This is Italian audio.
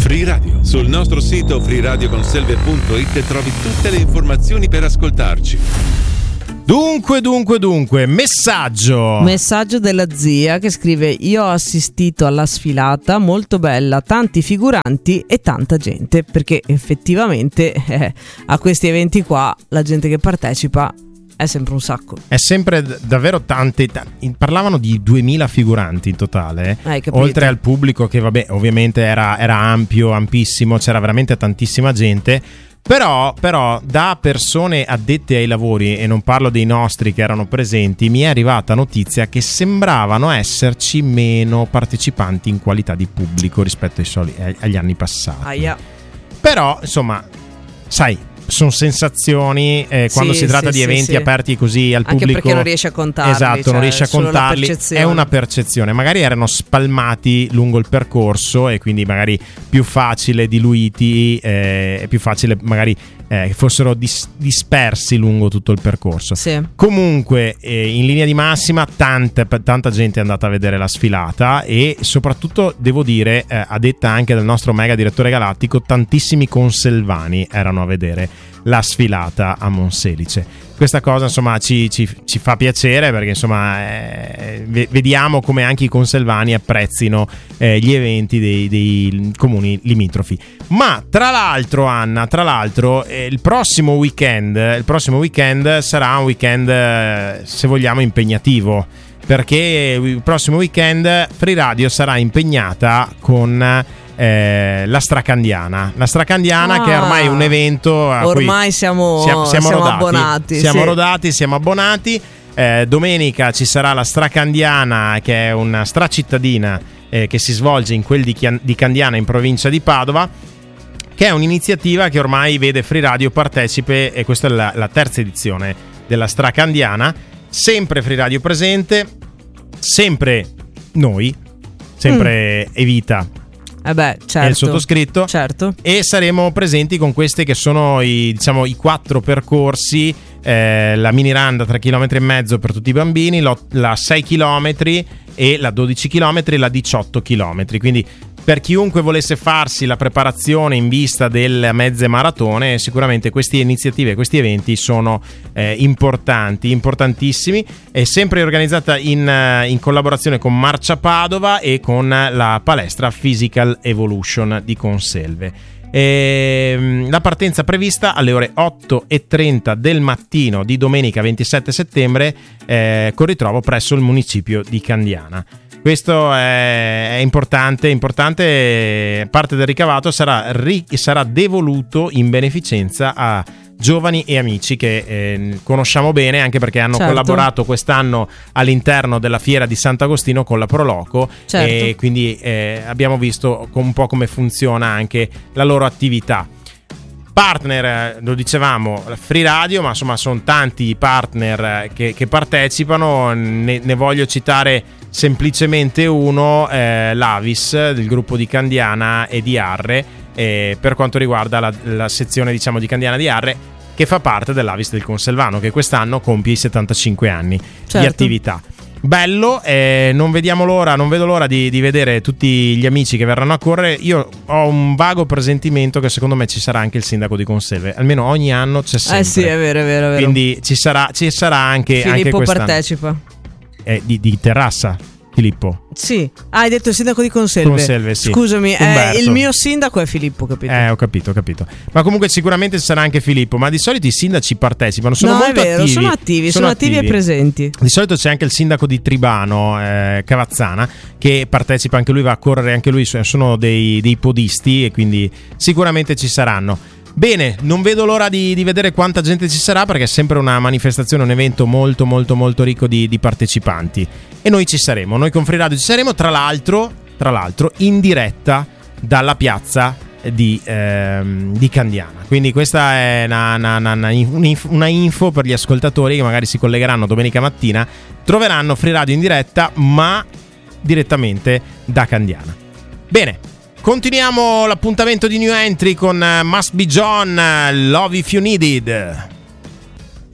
Free Radio. Sul nostro sito freeradioconselve.it trovi tutte le informazioni per ascoltarci. Dunque, messaggio della zia che scrive: io ho assistito alla sfilata, molto bella, tanti figuranti e tanta gente, perché effettivamente a questi eventi qua la gente che partecipa è sempre un sacco. È sempre davvero tante. Parlavano di 2000 figuranti in totale, oltre al pubblico che vabbè ovviamente era ampissimo, c'era veramente tantissima gente. Però da persone addette ai lavori, e non parlo dei nostri che erano presenti, mi è arrivata notizia che sembravano esserci meno partecipanti in qualità di pubblico rispetto agli anni passati. Però insomma, sai, sono sensazioni quando si tratta di eventi aperti così al pubblico, anche perché non riesci a contarli. Esatto, cioè, non riesci a contarli, è una percezione. Magari erano spalmati lungo il percorso e quindi magari più facile diluiti, è più facile magari fossero dispersi lungo tutto il percorso. Comunque in linea di massima tanta gente è andata a vedere la sfilata, e soprattutto devo dire, a detta anche del nostro mega direttore galattico, tantissimi conselvani erano a vedere la sfilata a Monselice. Questa cosa insomma ci fa piacere, perché insomma vediamo come anche i conselvani apprezzino gli eventi dei comuni limitrofi. Ma tra l'altro, Anna, il prossimo weekend sarà un weekend se vogliamo impegnativo, perché il prossimo weekend Free Radio sarà impegnata con la Stracandiana, che è ormai un evento a ormai cui siamo abbonati. Siamo abbonati. Domenica ci sarà la Stracandiana, che è una stracittadina che si svolge in quel di Candiana, in provincia di Padova, che è un'iniziativa che ormai vede Free Radio partecipe, e questa è la terza edizione della Stracandiana. Sempre Free Radio presente, sempre noi, sempre Evita certo. E il sottoscritto, certo. E saremo presenti con queste che sono i 4 percorsi, la mini run da 3,5 km per tutti i bambini, la 6 km e la 12 km e la 18 km. Quindi per chiunque volesse farsi la preparazione in vista delle mezze maratone, sicuramente queste iniziative, questi eventi sono importantissimi. È sempre organizzata in collaborazione con Marcia Padova e con la palestra Physical Evolution di Conselve. La partenza prevista alle ore 8:30 del mattino di domenica 27 settembre con ritrovo presso il municipio di Candiana. Questo è importante. Parte del ricavato sarà devoluto in beneficenza a giovani e amici che conosciamo bene, anche perché hanno collaborato quest'anno all'interno della fiera di Sant'Agostino con la Proloco, e quindi abbiamo visto un po' come funziona anche la loro attività. Partner, lo dicevamo, Free Radio, ma insomma sono tanti i partner che partecipano. Ne voglio citare semplicemente uno, l'Avis del gruppo di Candiana e di Arre, per quanto riguarda la sezione di Candiana di Arre, che fa parte dell'Avis del Conselvano, che quest'anno compie i 75 anni di attività. Bello, non vedo l'ora di vedere tutti gli amici che verranno a correre. Io ho un vago presentimento che secondo me ci sarà anche il sindaco di Conselve, almeno ogni anno c'è sempre. Sì, è vero. Quindi ci sarà anche Filippo quest'anno. Partecipa. Di Terrassa, Filippo. Sì, hai detto il sindaco di Conselve. Sì. Scusami, il mio sindaco è Filippo, capito? Ho capito. Ma comunque sicuramente ci sarà anche Filippo. Ma di solito i sindaci partecipano, sono molto attivi. Sono attivi e presenti. Di solito c'è anche il sindaco di Tribano, Cavazzana, che partecipa anche lui, va a correre anche lui. Sono dei podisti, e quindi sicuramente ci saranno. Bene, non vedo l'ora di vedere quanta gente ci sarà, perché è sempre una manifestazione, un evento molto ricco di partecipanti, e noi ci saremo, noi con Free Radio ci saremo, tra l'altro in diretta dalla piazza di Candiana. Quindi questa è una info per gli ascoltatori che magari si collegheranno domenica mattina, troveranno Free Radio in diretta, ma direttamente da Candiana. Bene, continuiamo l'appuntamento di New Entry con Must Be John, Love If You Need It.